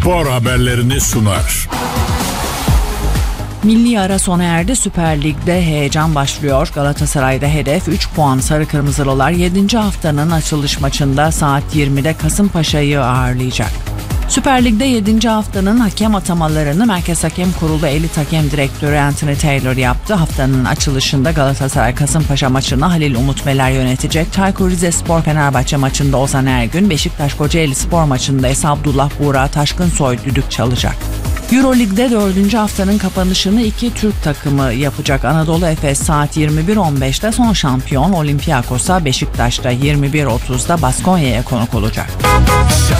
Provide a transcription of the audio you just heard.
spor haberlerini sunar. Milli ara sona erdi. Süper Lig'de heyecan başlıyor. Galatasaray'da hedef 3 puan. Sarı Kırmızılılar 7. haftanın açılış maçında saat 20'de Kasımpaşa'yı ağırlayacak. Süper Lig'de 7. haftanın hakem atamalarını Merkez Hakem Kurulu Elit Hakem Direktörü Anthony Taylor yaptı. Haftanın açılışında Galatasaray Kasımpaşa maçını Halil Umut Meler yönetecek. Çaykur Rizespor Fenerbahçe maçında Ozan Ergün, Beşiktaş Kocaeli Spor maçında ise Abdullah Buğra Taşkınsoy düdük çalacak. Euroleague'de 4. haftanın kapanışını 2 Türk takımı yapacak. Anadolu Efes saat 21.15'te son şampiyon Olympiakos'a, Beşiktaş'ta 21.30'da Baskonya'ya konuk olacak.